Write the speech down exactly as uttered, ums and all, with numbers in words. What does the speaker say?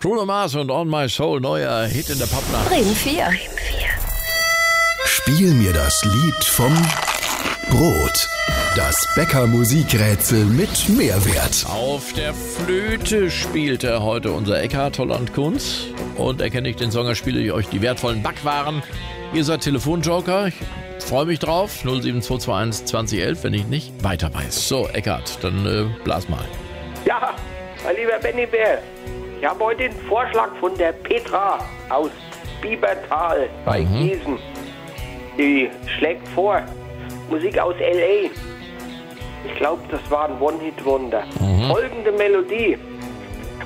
Bruno Mars und On My Soul, neuer Hit in der Popnacht. Bremen vier. Spiel mir das Lied vom Brot. Das Bäcker-Musikrätsel mit Mehrwert. Auf der Flöte spielt er heute unser Eckhard Holland Kunz. Und erkenne ich den Song, da spiele ich euch die wertvollen Backwaren. Ihr seid Telefonjoker. Ich freue mich drauf. null sieben zwei zwei eins zwanzig elf, wenn ich nicht weiter weiß. So, Eckhard, dann äh, blas mal. Ja, mein lieber Benny Bär, ich habe heute den Vorschlag von der Petra aus Biebertal bei Mhm. Gießen. Die schlägt vor, Musik aus L A. Ich glaube, das war ein One-Hit-Wonder. Mhm. Folgende Melodie.